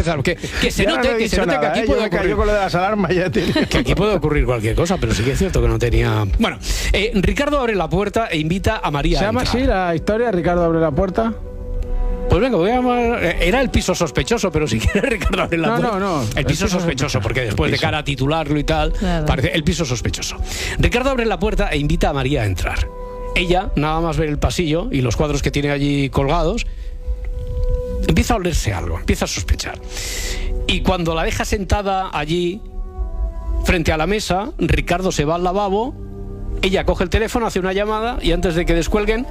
empezar. Que se note, no que aquí puede ocurrir. Yo con lo de las alarmas ya tenía. Que aquí puede ocurrir cualquier cosa, pero sí que es cierto que no tenía... Bueno, Ricardo abre la puerta e invita a María ¿Se llama a entrar. así la historia? Ricardo abre la puerta. Pues venga, voy a llamar... Era el piso sospechoso, pero si quieres Ricardo abre la puerta. No. El piso sospechoso, porque después de cara a titularlo y tal, claro, parece el piso sospechoso. Ricardo abre la puerta e invita a María a entrar. Ella, nada más ver el pasillo y los cuadros que tiene allí colgados, empieza a olerse algo, empieza a sospechar. Y cuando la deja sentada allí, frente a la mesa, Ricardo se va al lavabo, ella coge el teléfono, hace una llamada y antes de que descuelguen,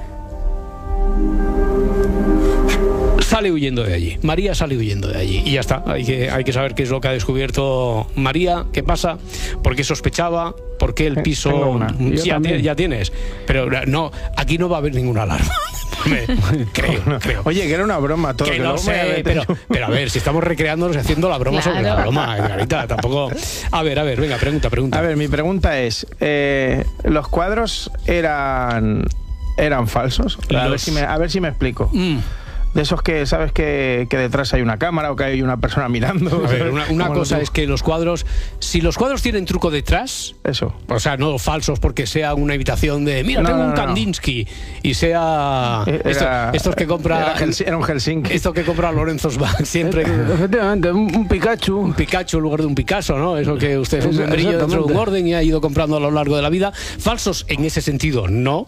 sale huyendo de allí. María sale huyendo de allí. Y ya está. Hay que saber qué es lo que ha descubierto María, qué pasa, por qué sospechaba, por qué el piso... Ya tienes. Pero no, aquí no va a haber ninguna alarma. Creo. Oye, que era una broma todo. Que no sé, pero a ver, si estamos recreándonos haciendo la broma sobre la broma, Edgarita, tampoco... A ver, venga, pregunta. A ver, mi pregunta es, ¿los cuadros eran falsos? A ver si me explico. De esos que sabes que detrás hay una cámara o que hay una persona mirando. A ver, una cosa es que los cuadros, si los cuadros tienen truco detrás, eso, o sea, no falsos porque sea una ibitación de mira, tengo un Kandinsky y sea estos que compra era un Helsinki, esto que compra Lorenzo Sbach siempre, efectivamente, un Pikachu en lugar de un Picasso, ¿no? Eso que usted es un membrillo dentro de un orden y ha ido comprando a lo largo de la vida. Falsos en ese sentido no.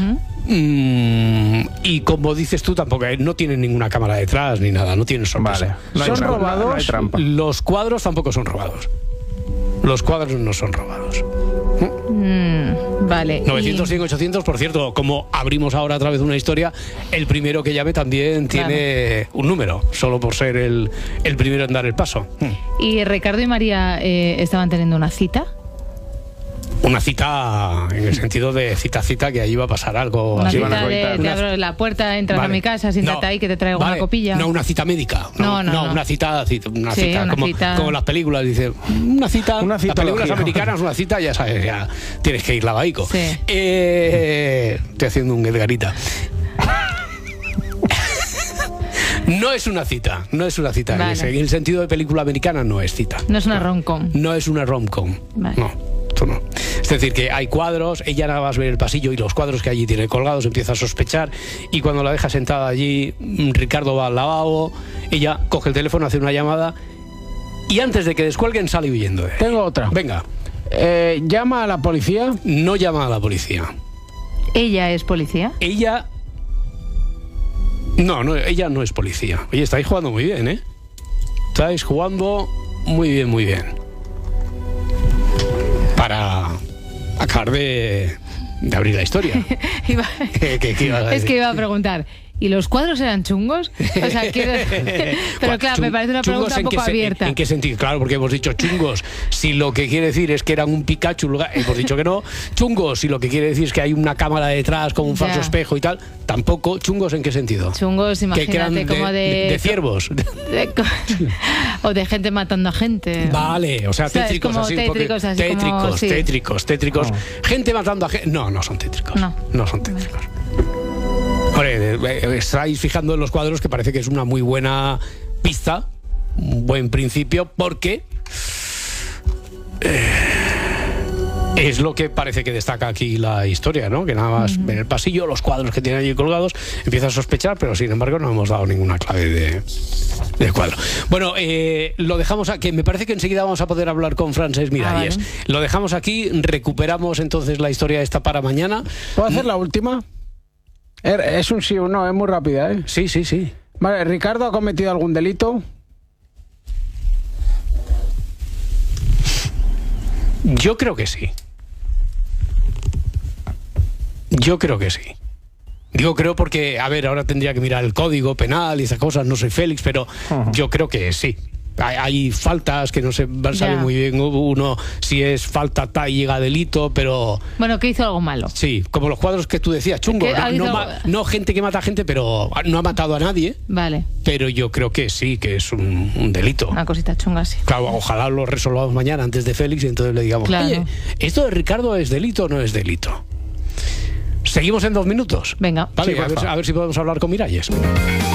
Y como dices tú, tampoco no tienen ninguna cámara detrás ni nada, no tienen sorpresa. Vale. ¿Son robados? No hay trampa. Los cuadros tampoco son robados. Los cuadros no son robados. Vale. 900, 100, 800, por cierto, como abrimos ahora a través de una historia, el primero que llame también tiene un número, solo por ser el primero en dar el paso. ¿Y Ricardo y María estaban teniendo una cita? Una cita en el sentido de cita, que allí va a pasar algo. Una así cita van a te abro la puerta, entras a mi casa, siéntate ahí que te traigo una copilla. No, una cita médica. No, una cita como las películas, dice, una cita las películas americanas, una cita, ya sabes, ya tienes que ir lavaico. Sí. Estoy haciendo un Edgarita. No es una cita. Vale. En el sentido de película americana no es cita. No es una rom-com. No es una rom-com. Vale. No. No. Es decir, que hay cuadros, ella nada más ver el pasillo y los cuadros que allí tiene colgados empieza a sospechar y cuando la deja sentada allí, Ricardo va al lavabo, ella coge el teléfono, hace una llamada y antes de que descuelguen sale huyendo. Tengo otra. Venga. ¿Llama a la policía? No llama a la policía. ¿Ella es policía? Ella... No, ella no es policía. Oye, estáis jugando muy bien, ¿eh? Estáis jugando muy bien. Para acabar de abrir la historia. ¿Qué ibas a decir? Es que iba a preguntar, ¿y los cuadros eran chungos? O sea, pero claro, me parece una pregunta un poco abierta. ¿En qué sentido? Claro, porque hemos dicho chungos si lo que quiere decir es que eran un Pikachu, hemos dicho que no. Chungos si lo que quiere decir es que hay una cámara detrás con un falso espejo y tal, tampoco. ¿Chungos en qué sentido? Chungos, imagínate, como de ciervos. O de gente matando a gente. Vale, o sea, tétricos así. Tétricos. Gente matando a gente. No son tétricos. No son tétricos. Hombre, estáis fijando en los cuadros que parece que es una muy buena pista, un buen principio, porque es lo que parece que destaca aquí la historia, ¿no? Que nada más en el pasillo, los cuadros que tienen allí colgados, empieza a sospechar, pero sin embargo no hemos dado ninguna clave de cuadro. Bueno, lo dejamos aquí. Me parece que enseguida vamos a poder hablar con Francesc Miralles. Vale. Lo dejamos aquí, recuperamos entonces la historia esta para mañana. ¿Puedo hacer la última? Es un sí o no, es muy rápida, ¿eh? Sí. Vale, ¿Ricardo ha cometido algún delito? Yo creo que sí. Digo creo porque, a ver, ahora tendría que mirar el código penal y esas cosas, no soy Félix, pero yo creo que sí. Hay faltas que no se sabe muy bien uno si es falta tal y llega a delito, pero... Bueno, que hizo algo malo. Sí, como los cuadros que tú decías, chungo. No gente que mata a gente, pero no ha matado a nadie. Vale. Pero yo creo que sí, que es un delito. Una cosita chunga, sí. Claro, ojalá lo resolvamos mañana antes de Félix y entonces le digamos, oye, ¿esto de Ricardo es delito o no es delito? Seguimos en 2 minutos. Venga. Vale, sí, a ver si podemos hablar con Miralles.